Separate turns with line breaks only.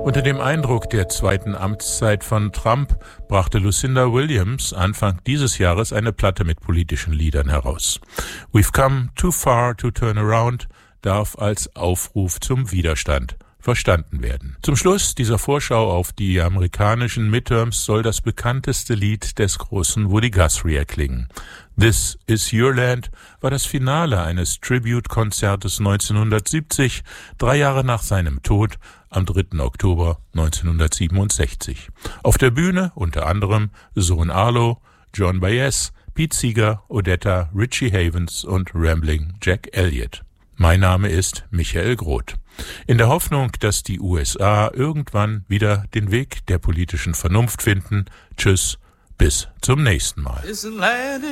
Unter dem Eindruck der zweiten Amtszeit von Trump brachte Lucinda Williams Anfang dieses Jahres eine Platte mit politischen Liedern heraus. We've come too far to turn around darf als Aufruf zum Widerstand verstanden werden. Zum Schluss dieser Vorschau auf die amerikanischen Midterms soll das bekannteste Lied des großen Woody Guthrie erklingen. This is Your Land war das Finale eines Tribute-Konzertes 1970, 3 Jahre nach seinem Tod, am 3. Oktober 1967. Auf der Bühne unter anderem Sohn Arlo, Joan Baez, Pete Seeger, Odetta, Richie Havens und Rambling Jack Elliott. Mein Name ist Michael Groth. In der Hoffnung, dass die USA irgendwann wieder den Weg der politischen Vernunft finden. Tschüss, bis zum nächsten Mal.